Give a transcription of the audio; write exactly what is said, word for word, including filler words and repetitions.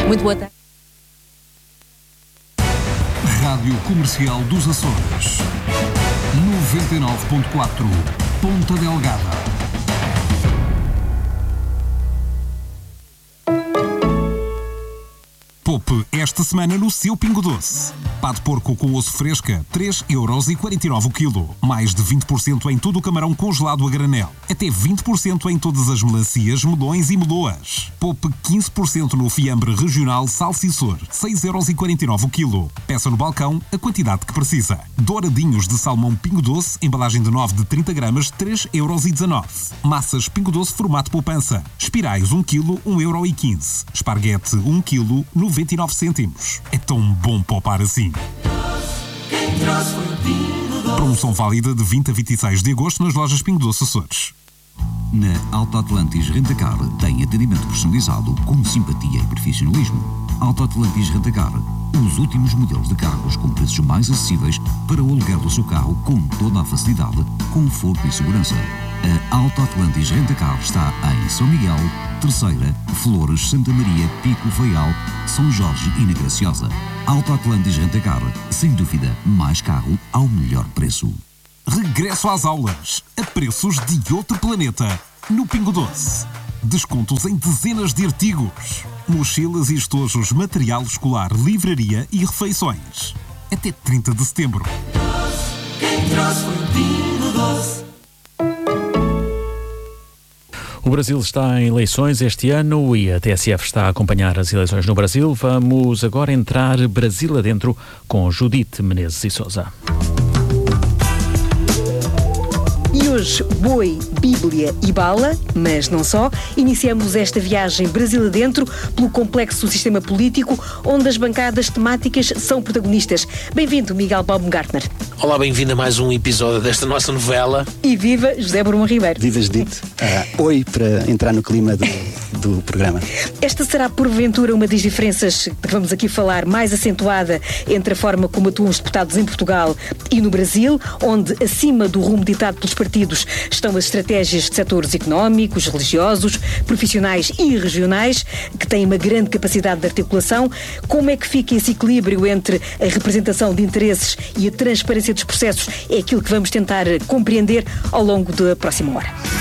Muito boa tarde. Rádio Comercial dos Açores, noventa e nove ponto quatro, Ponta Delgada. Poupe esta semana no seu Pingo Doce. Pá de porco com osso fresca, três euros e quarenta e nove o quilo. Mais de vinte por cento em todo o camarão congelado a granel. Até vinte por cento em todas as melancias, melões e meloas. Poupe quinze por cento no fiambre regional Salsiçor, seis euros e quarenta e nove o quilo. Peça no balcão a quantidade que precisa. Douradinhos de salmão Pingo Doce, embalagem de nove de trinta gramas, três euros e dezanove. Massas Pingo Doce formato poupança. Espirais um quilo, um euro e quinze. Esparguete um quilo, noventa e nove cêntimos. É tão bom poupar assim. Promoção válida de vinte a vinte e seis de agosto nas lojas Pingo Doce Açores. Na Auto Atlantis Rentacar tem atendimento personalizado com simpatia e profissionalismo. Auto Atlantis Rentacar, os últimos modelos de carros com preços mais acessíveis para o aluguer do seu carro com toda a facilidade, conforto e segurança. A Auto Atlantis Rentacar está em São Miguel, Terceira, Flores, Santa Maria, Pico, Faial, São Jorge e na Graciosa. Auto Atlantis Rentacar, sem dúvida, mais carro ao melhor preço. Regresso às aulas, a preços de outro planeta, no Pingo Doce. Descontos em dezenas de artigos. Mochilas e estojos, material escolar, livraria e refeições. Até trinta de setembro. Quem trouxe foi o Pingo Doce. O Brasil está em eleições este ano e a T S F está a acompanhar as eleições no Brasil. Vamos agora entrar Brasil adentro com Judite Menezes e Sousa. E hoje, boi, bíblia e bala, mas não só, iniciamos esta viagem Brasil adentro pelo complexo sistema político, onde as bancadas temáticas são protagonistas. Bem-vindo, Miguel Baumgartner. Olá, bem-vindo a mais um episódio desta nossa novela. E viva José Bruno Ribeiro. Viva Judite. Uh, oi, para entrar no clima do, do programa. Esta será, porventura, uma das diferenças que vamos aqui falar mais acentuada entre a forma como atuam os deputados em Portugal e no Brasil, onde, acima do rumo ditado pelos partidos, estão as estratégias de setores económicos, religiosos, profissionais e regionais, que têm uma grande capacidade de articulação. Como é que fica esse equilíbrio entre a representação de interesses e a transparência dos processos? É aquilo que vamos tentar compreender ao longo da próxima hora.